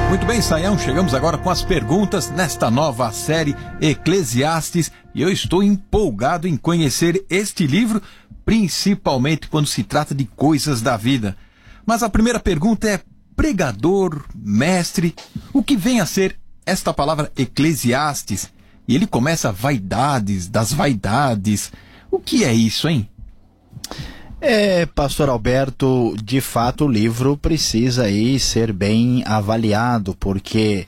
Muito bem, Sayão, chegamos agora com as perguntas nesta nova série Eclesiastes e eu estou empolgado em conhecer este livro, principalmente quando se trata de coisas da vida. Mas a primeira pergunta é: pregador, mestre, o que vem a ser esta palavra Eclesiastes? E ele começa vaidades das vaidades. O que é isso, hein? Pastor Alberto, de fato o livro precisa aí ser bem avaliado, porque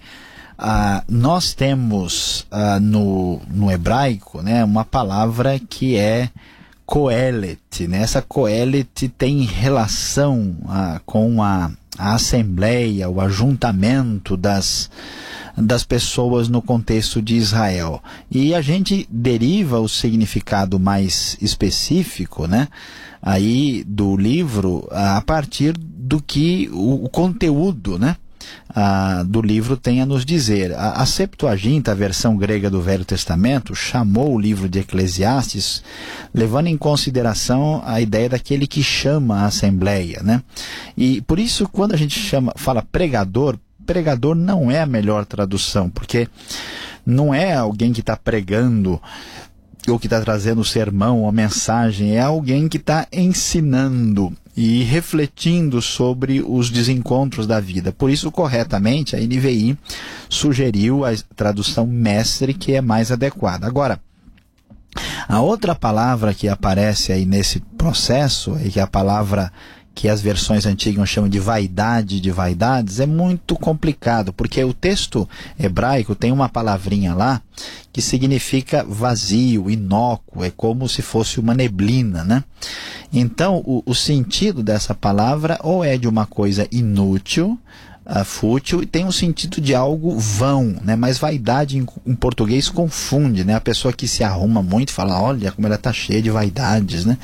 nós temos no hebraico, né, uma palavra que é Coelet, né? Essa Coelet tem relação com a assembleia, o ajuntamento das pessoas no contexto de Israel. E a gente deriva o significado mais específico, né, aí do livro a partir do que o conteúdo, né, do livro tem a nos dizer. A Septuaginta, a versão grega do Velho Testamento, chamou o livro de Eclesiastes levando em consideração a ideia daquele que chama a assembleia, né? E por isso, quando a gente fala pregador não é a melhor tradução, porque não é alguém que está pregando ou que está trazendo sermão ou mensagem, é alguém que está ensinando e refletindo sobre os desencontros da vida. Por isso, corretamente, a NVI sugeriu a tradução mestre, que é mais adequada. Agora, a outra palavra que aparece aí nesse processo, e que é a palavra que as versões antigas chamam de vaidade de vaidades, é muito complicado, porque o texto hebraico tem uma palavrinha lá que significa vazio, inócuo, é como se fosse uma neblina, né? Então, o sentido dessa palavra ou é de uma coisa inútil, fútil, e tem um sentido de algo vão, né? Mas vaidade em português confunde, né? A pessoa que se arruma muito fala, olha como ela está cheia de vaidades, né?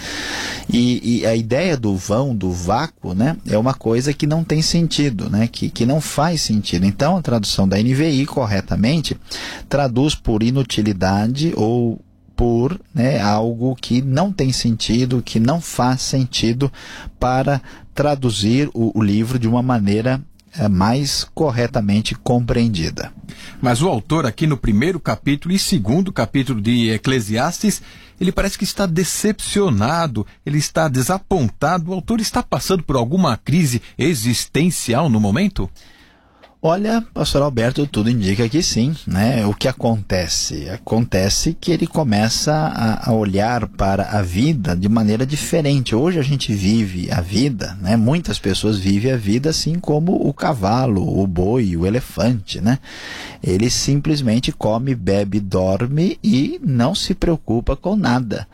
E a ideia do vão, do vácuo, né, é uma coisa que não tem sentido, né? Que não faz sentido. Então a tradução da NVI corretamente traduz por inutilidade ou por, né, algo que não tem sentido, que não faz sentido, para traduzir o livro de uma maneira mais corretamente compreendida. Mas o autor aqui no primeiro capítulo e segundo capítulo de Eclesiastes, ele parece que está decepcionado, ele está desapontado. O autor está passando por alguma crise existencial no momento? Olha, pastor Alberto, tudo indica que sim, né? O que acontece? Acontece que ele começa a olhar para a vida de maneira diferente. Hoje a gente vive a vida, né? Muitas pessoas vivem a vida assim como o cavalo, o boi, o elefante, né? Ele simplesmente come, bebe, dorme e não se preocupa com nada.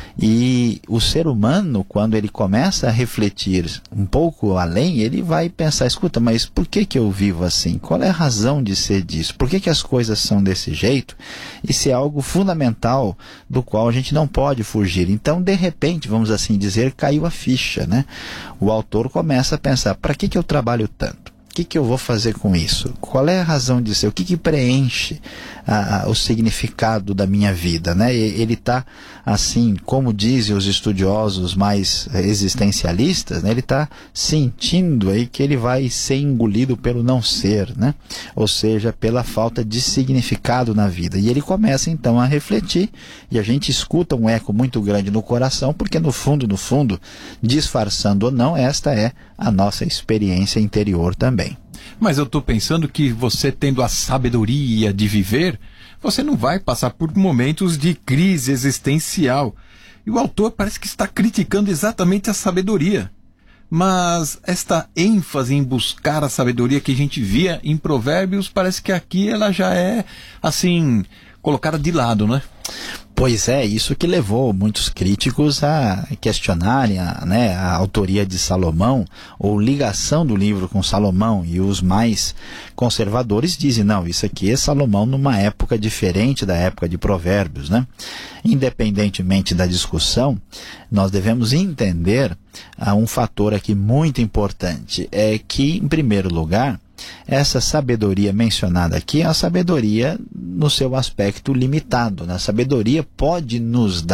E o ser humano, quando ele começa a refletir um pouco além, ele vai pensar, escuta, mas por que eu vivo assim? Qual é a razão de ser disso? Por que as coisas são desse jeito? Isso é algo fundamental do qual a gente não pode fugir. Então, de repente, vamos assim dizer, caiu a ficha, né? O autor começa a pensar, para que eu trabalho tanto? O que eu vou fazer com isso? Qual é a razão de ser? O que preenche o significado da minha vida, né? Ele está, assim, como dizem os estudiosos mais existencialistas, né? Ele está sentindo aí que ele vai ser engolido pelo não ser, né? Ou seja, pela falta de significado na vida. E ele começa então a refletir, e a gente escuta um eco muito grande no coração, porque no fundo, disfarçando ou não, esta é a nossa experiência interior também. Mas eu estou pensando que você, tendo a sabedoria de viver, você não vai passar por momentos de crise existencial. E o autor parece que está criticando exatamente a sabedoria. Mas esta ênfase em buscar a sabedoria que a gente via em Provérbios, parece que aqui ela já é, assim, colocada de lado, né? Pois é, isso que levou muitos críticos a questionarem a autoria de Salomão, ou ligação do livro com Salomão, e os mais conservadores dizem, não, isso aqui é Salomão numa época diferente da época de Provérbios, né? Independentemente da discussão, nós devemos entender um fator aqui muito importante, é que, em primeiro lugar, essa sabedoria mencionada aqui é a sabedoria no seu aspecto limitado, né? A sabedoria pode nos dar